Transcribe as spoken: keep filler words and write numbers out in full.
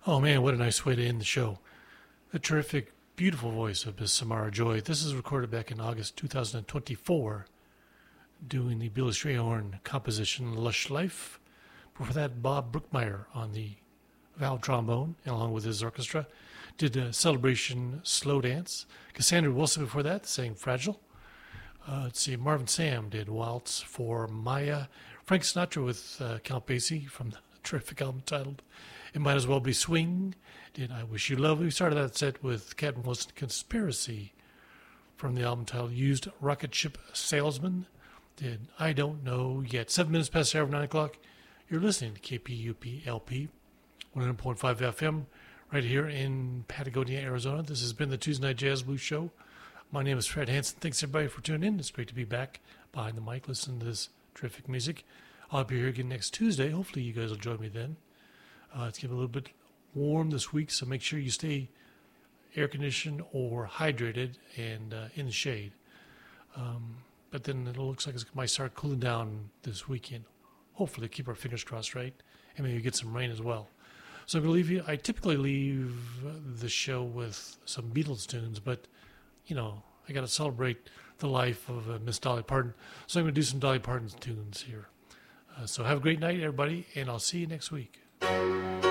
Oh man, what a nice way to end the show. The terrific, beautiful voice of Miss Samara Joy. This is recorded back in August two thousand twenty-four, doing the Billy Strayhorn composition Lush Life. Before that, Bob Brookmeyer on the valve trombone, along with his orchestra, did a celebration slow dance. Cassandra Wilson before that sang Fragile. Uh, let's see, Marvin Sam did Waltz for Maya. Frank Sinatra with uh, Count Basie from the terrific album titled It Might As Well Be Swing did I Wish You Love. We started that set with Captain Wilson Conspiracy from the album titled Used Rocket Ship Salesman did I Don't Know Yet. Seven minutes past the hour of nine o'clock. You're listening to K P U P L P one hundred point five F M right here in Patagonia, Arizona. This has been the Tuesday Night Jazz Blues Show. My name is Fred Hansen. Thanks everybody for tuning in. It's great to be back behind the mic listening to this terrific music. I'll be here again next Tuesday. Hopefully you guys will join me then. Uh, it's getting a little bit warm this week, so make sure you stay air conditioned or hydrated and uh, in the shade. Um, but then it looks like it might start cooling down this weekend. Hopefully, keep our fingers crossed, right? And maybe get some rain as well. So I'm going to leave you. I typically leave the show with some Beatles tunes, but, you know, I got to celebrate the life of uh, Miss Dolly Parton. So I'm going to do some Dolly Parton tunes here. Uh, so have a great night, everybody, and I'll see you next week.